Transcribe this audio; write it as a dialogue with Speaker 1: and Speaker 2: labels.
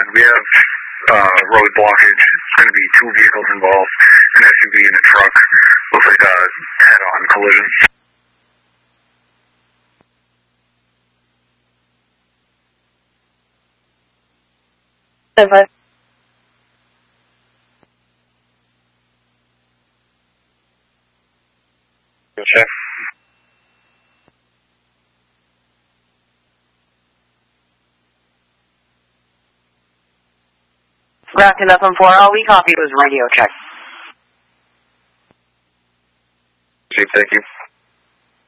Speaker 1: We have road blockage. It's going to be 2 vehicles involved, an SUV and a truck. Looks like a head-on collision.
Speaker 2: Over.
Speaker 1: Okay.
Speaker 3: Grafton FM4, all we copy was radio check.
Speaker 1: Chief, thank you.